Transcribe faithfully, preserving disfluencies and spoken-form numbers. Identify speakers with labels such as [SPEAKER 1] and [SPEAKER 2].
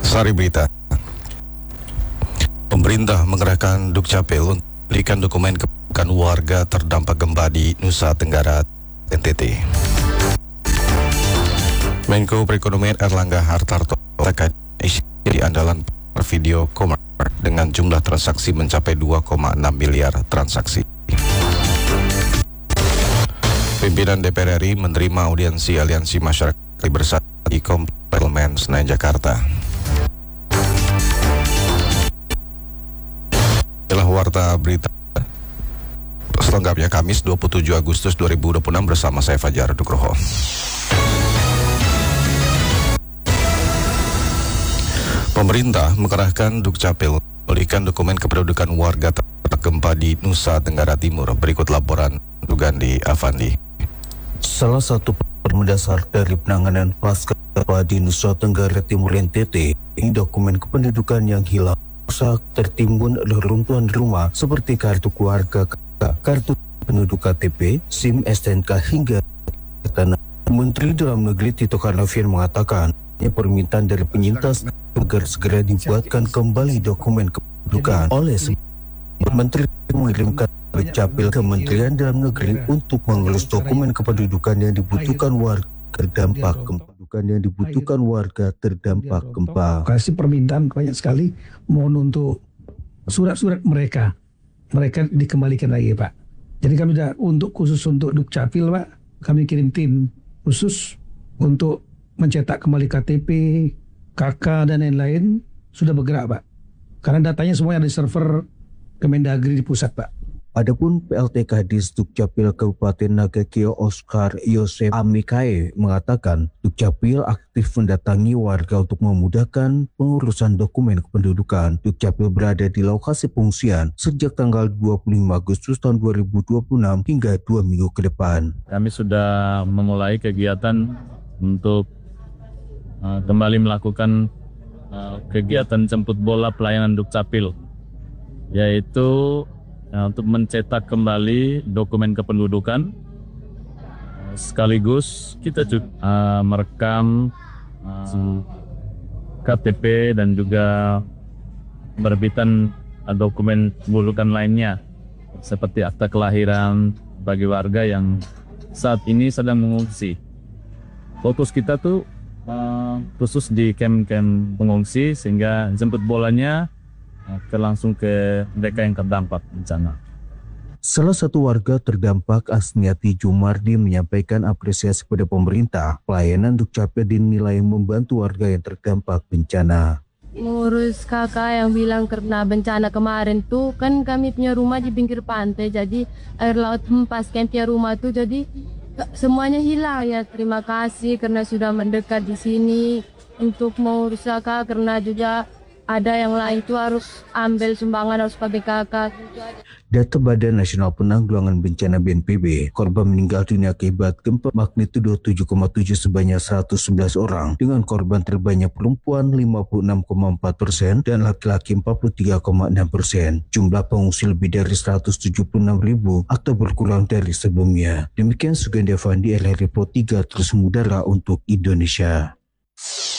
[SPEAKER 1] Sari berita. Pemerintah mengerahkan Dukcapil untuk memberikan dokumen kependudukan warga terdampak gempa di Nusa Tenggara N T T. Menko Perekonomian Erlangga Hartarto mengatakan di andalan video commerce dengan jumlah transaksi mencapai dua koma enam miliar transaksi. Pimpinan D P R R I menerima audiensi Aliansi Masyarakat Bersatu di Kompleks Parlemen Senayan, Jakarta. Inilah warta berita selengkapnya Kamis dua puluh tujuh Agustus dua ribu dua puluh enam bersama saya Fajar Nugroho. Pemerintah mengerahkan Dukcapil memberikan dokumen kependudukan warga terdampak gempa di Nusa Tenggara Timur. Berikut laporan Dugandi Avandi.
[SPEAKER 2] Salah satu berdasar dari penanganan pasca gempa di Nusa Tenggara Timur N T T, dokumen kependudukan yang hilang rusak tertimbun reruntuhan rumah seperti kartu keluarga, kartu penduduk K T P, SIM, S T N K hingga tanah. Menteri Dalam Negeri Tito Karnavian mengatakan permintaan dari penyintas agar segera dibuatkan kembali dokumen kependudukan oleh Menteri mengirimkan Dukcapil Kementerian Dalam Negeri untuk mengurus dokumen kependudukan yang dibutuhkan warga terdampak gempa. yang dibutuhkan warga terdampak gempa.
[SPEAKER 3] Kasih permintaan banyak sekali, mohon untuk surat-surat mereka, mereka dikembalikan lagi, Pak. Jadi kami sudah untuk khusus untuk Dukcapil, Pak, kami kirim tim khusus untuk mencetak kembali K T P, K K dan lain-lain sudah bergerak, Pak. Karena datanya semuanya ada di server Kemendagri di pusat, Pak.
[SPEAKER 2] Adapun P L T Kadis Dukcapil Kabupaten Nagakio Oscar Yosef Amikae mengatakan Dukcapil aktif mendatangi warga untuk memudahkan pengurusan dokumen kependudukan. Dukcapil berada di lokasi pengungsian sejak tanggal dua puluh lima Agustus tahun dua ribu dua puluh enam hingga dua minggu ke depan.
[SPEAKER 4] Kami sudah memulai kegiatan untuk uh, kembali melakukan uh, kegiatan jemput bola pelayanan Dukcapil, yaitu Nah, untuk mencetak kembali dokumen kependudukan, sekaligus kita juga uh, merekam uh, K T P dan juga penerbitan uh, dokumen kependudukan lainnya seperti akta kelahiran bagi warga yang saat ini sedang mengungsi. Fokus kita tuh uh, khusus di kem-kem pengungsi sehingga jemput bolanya ke langsung ke mereka yang terdampak bencana.
[SPEAKER 2] Salah satu warga terdampak Asniati Jumardi menyampaikan apresiasi kepada pemerintah. Pelayanan Dukcapil dinilai membantu warga yang terdampak bencana.
[SPEAKER 5] Mengurus kakak yang bilang karena bencana kemarin tuh kan kami punya rumah di pinggir pantai, jadi air laut hempas campnya rumah tuh, jadi semuanya hilang ya. Terima kasih karena sudah mendekat di sini untuk mengurus kakak, karena juga ada yang lain tuh harus ambil sumbangan, harus pakai kakak.
[SPEAKER 2] Data Badan Nasional Penanggulangan Bencana B N P B, korban meninggal dunia akibat gempa magnitudo tujuh koma tujuh sebanyak seratus sebelas orang, dengan korban terbanyak perempuan lima puluh enam koma empat persen dan laki-laki empat puluh tiga koma enam persen. Jumlah pengungsi lebih dari seratus tujuh puluh enam ribu atau berkurang dari sebelumnya. Demikian Sugandi Avandi, L R I Pro tiga terus mengudara untuk Indonesia.